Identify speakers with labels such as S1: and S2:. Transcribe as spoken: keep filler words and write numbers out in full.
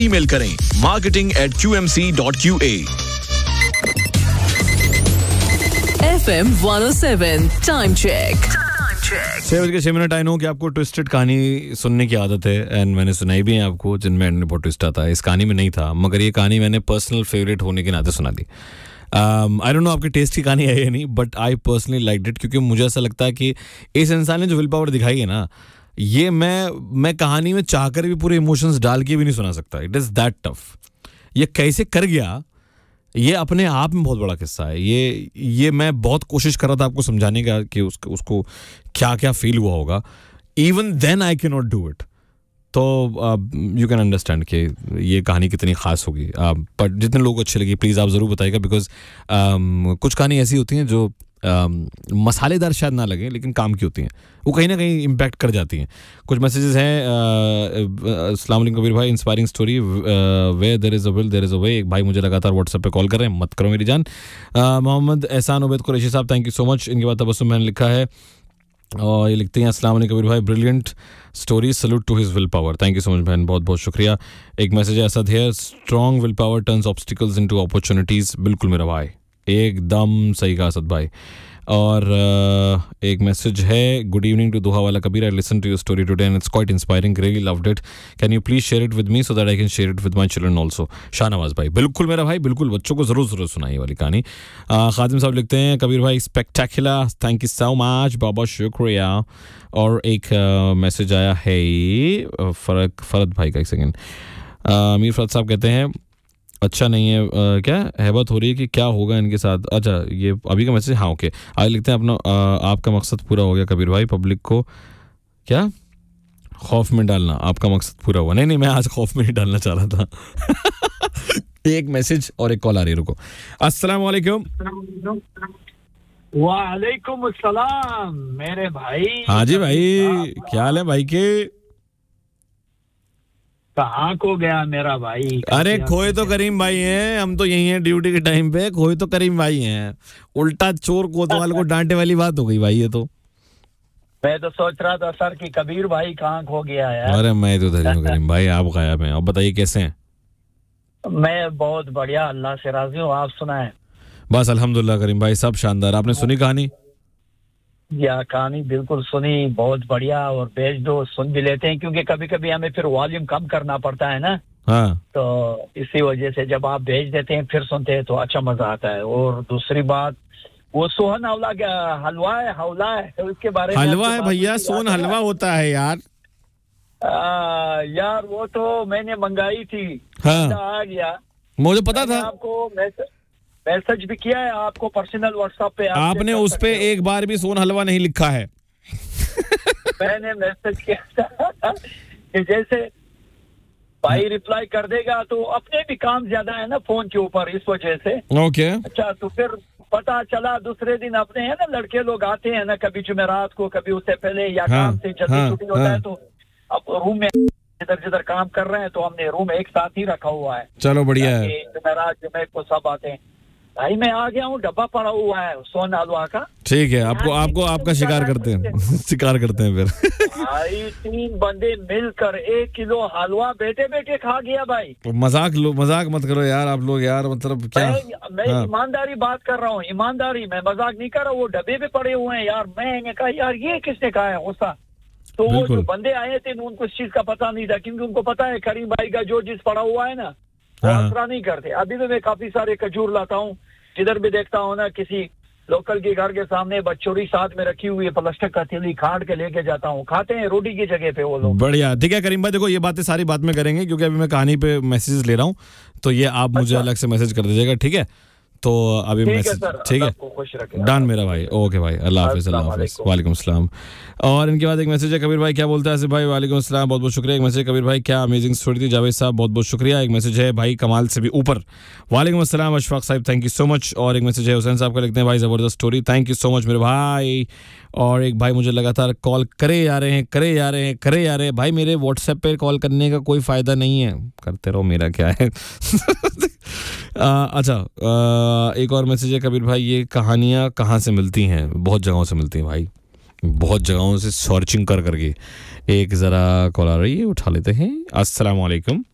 S1: Email करें marketing at q m c dot q a.
S2: F M one oh seven time check.
S3: छह बज के छह minute. I know कि आपको ट्विस्टेड कहानी सुनने की आदत है एंड मैंने सुनाई भी है आपको, जिनमें एंड में बहुत ट्विस्ट आता है। इस कहानी में नहीं था, मगर ये कहानी मैंने पर्सनल फेवरेट होने के नाते सुना दी। आई डोंट नो आपके टेस्ट की कहानी है या नहीं, but I personally liked it, क्योंकि मुझे ऐसा लगता है कि इस इंसान ने जो विल पावर दिखाई है ना, ये मैं मैं कहानी में चाहकर भी पूरे इमोशंस डाल के भी नहीं सुना सकता। It is that tough. ये कैसे कर गया, ये अपने आप में बहुत बड़ा किस्सा है। ये ये मैं बहुत कोशिश कर रहा था आपको समझाने का कि उसको उसको क्या क्या फील हुआ होगा। Even then I can not do it. तो यू कैन अंडरस्टैंड कि ये कहानी कितनी ख़ास होगी। बट जितने लोगों को अच्छी लगी प्लीज़ आप ज़रूर बताइएगा, बिकॉज um, कुछ कहानी ऐसी होती हैं जो um, मसालेदार शायद ना लगे लेकिन काम की होती हैं, वो कहीं ना कहीं इम्पैक्ट कर जाती हैं। कुछ मैसेजेस हैं। अस्सलाम वालेकुम कबीर भाई, inspiring story, way there is a will there is a वे। एक भाई मुझे लगातार व्हाट्सएप पे कॉल कर रहे हैं, मत करो मेरी जान। मोहम्मद एहसान उबैद कुरैशी साहब, थैंक यू सो मच। इनके बाद तबस्सुम मैंने लिखा है और ये लिखते हैं अस्सलाम वालेकुम कबीर भाई, brilliant story, salute to his will power. Thank you so much बहन, बहुत बहुत शुक्रिया। एक मैसेज ऐसा है, strong will power turns obstacles into opportunities. बिल्कुल मेरा भाई, एकदम सही कहा असद भाई। और uh, एक मैसेज है, गुड इवनिंग टू दोहा वाला Kabir, I listen to your story today and it's quite inspiring, really loved it, can you please share it with me so that I can share it with my children also. Shahnawaz भाई, बिल्कुल मेरा भाई, बिल्कुल बच्चों को ज़रूर ज़रूर सुनाइए वाली कहानी। uh, खादिम साहब लिखते हैं, कबीर भाई spectacular, thank you so much, बहुत शुक्रिया। और एक मैसेज uh, आया है फरक फरद भाई का, एक सेकेंड। अमीर फरद साहब कहते हैं अच्छा नहीं है, आ, क्या हैबत हो रही है कि क्या होगा इनके साथ। अच्छा ये अभी का मैसेज, हाँ ओके। आगे लिखते हैं अपना, आ, आपका मकसद पूरा हो गया कबीर भाई, पब्लिक को क्या खौफ में डालना, आपका मकसद पूरा हुआ। नहीं नहीं, मैं आज खौफ में नहीं डालना चाह रहा था। एक मैसेज और एक कॉल आ रही है, रुको। अस्सलाम वालेकुम।
S4: वालेकुम अस्सलाम मेरे भाई।
S3: हाँ जी भाई, क्या हाल है भाई के?
S4: कहाँ को गया मेरा भाई?
S3: अरे खोए तो करीम भाई हैं, हम तो यही हैं ड्यूटी के टाइम पे, खोए तो करीम भाई हैं। उल्टा चोर कोतवाल को डांटे वाली बात हो गई भाई ये तो।
S4: मैं तो सोच रहा था सर कि कबीर भाई कहाँ खो गया है।
S3: अरे मैं तो धरी हूँ करीम भाई, आप गायब हैं। अब बताइए कैसे हैं?
S4: मैं बहुत बढ़िया, अल्लाह से राजी हूँ, आप सुनाएं।
S3: बस अल्हम्दुलिल्लाह करीम भाई, सब शानदार। आपने सुनी कहानी?
S4: या कहानी बिल्कुल सुनी, बहुत बढ़िया। और भेज दो, सुन भी लेते हैं, क्योंकि कभी कभी हमें फिर वॉल्यूम कम करना पड़ता है ना।
S3: हाँ।
S4: तो इसी वजह से जब आप भेज देते हैं फिर सुनते हैं तो अच्छा मजा आता है। और दूसरी बात, वो सोहन हलवा क्या हलवा है, हवला है, उसके बारे में
S3: हलवा है भैया, सोन हलवा होता है यार।
S4: आ, यार वो तो मैंने मंगाई थी।
S3: हाँ।
S4: आ गया,
S3: मुझे पता था।
S4: आपको मैसेज मैसेज भी किया है, आपको पर्सनल व्हाट्सएप पे।
S3: आपने उस पे एक बार भी सोन हलवा नहीं लिखा है।
S4: मैंने मैसेज किया था कि जैसे भाई रिप्लाई कर देगा, तो अपने भी काम ज्यादा है ना फोन के ऊपर, इस वजह से।
S3: ओके।
S4: अच्छा, तो फिर पता चला दूसरे दिन अपने है ना लड़के लोग आते हैं ना, कभी जुमेरात को, कभी उससे पहले, या
S3: हाँ,
S4: काम से जल्दी
S3: हाँ,
S4: छुट्टी होता
S3: हाँ,
S4: है, तो अब रूम में जिधर जिधर काम कर रहे हैं तो हमने रूम एक साथ ही रखा हुआ है।
S3: चलो बढ़िया है।
S4: जुमेरात जुमे को सब आते हैं। भाई मैं आ गया हूँ, डब्बा पड़ा हुआ है सोन हलवा का।
S3: ठीक है, आपको आपको आपका शिकार करते हैं शिकार करते हैं फिर। भाई
S4: तीन बंदे मिलकर एक किलो हलवा बैठे बैठे खा गया भाई।
S3: मजाक लो, मजाक मत करो यार आप लोग यार, मतलब क्या।
S4: मैं, मैं हाँ। ईमानदारी बात कर रहा हूँ, ईमानदारी, मैं मजाक नहीं कर रहा। वो डब्बे पे पड़े हुए हैं यार। मैंने कहा यार ये किसने कहा है गुस्सा। तो वो जो बंदे आए थे उनको इस चीज का पता नहीं था, क्योंकि उनको पता है करीम भाई का जो चीज पड़ा हुआ है ना वो असरा नहीं करते। अभी भी मैं काफी सारे खजूर लाता हूँ, जिधर भी देखता हूँ ना किसी लोकल के घर के सामने बच्चोरी साथ में रखी हुई है, प्लास्टिक का थैली काट के लेके जाता हूँ, खाते हैं रोटी की जगह पे वो लोग।
S3: बढ़िया, ठीक है करीम भाई, देखो ये बातें सारी बात में करेंगे, क्योंकि अभी मैं कहानी पे मैसेज ले रहा हूँ, तो ये आप मुझे अलग से मैसेज कर दीजिएगा, ठीक है? तो अभी मैसेज, ठीक है डन मेरा भाई। ओके भाई, अल्लाह हाफिज़। अल्लाह हाफिज़। वालेकुम अस्सलाम। और इनके बाद एक मैसेज है, कबीर भाई क्या बोलता है आसिफ भाई? वालेकुम अस्सलाम, बहुत बहुत शुक्रिया। एक मैसेज, कबीर भाई क्या अमेजिंग स्टोरी थी, जावेद साहब बहुत बहुत शुक्रिया। एक मैसेज है भाई कमाल से भी ऊपर, वालेकुम अस्सलाम अशफाक साहब, थैंक यू सो मच। और एक मैसेज है हुसैन साहब का, लिखते हैं भाई ज़बरदस्त story, thank you so much मेरे भाई। और एक भाई मुझे लगातार कॉल करे जा रहे हैं करे जा रहे हैं करे जा रहे हैं भाई, मेरे व्हाट्सएप पे कॉल करने का कोई फ़ायदा नहीं है, करते रहो, मेरा क्या है। आ, अच्छा आ, एक और मैसेज है, कबीर भाई ये कहानियाँ कहाँ से मिलती हैं? बहुत जगहों से मिलती हैं भाई, बहुत जगहों से सर्चिंग कर करके। एक ज़रा कॉल आ रही है, उठा लेते हैं। अस्सलाम वालेकुम।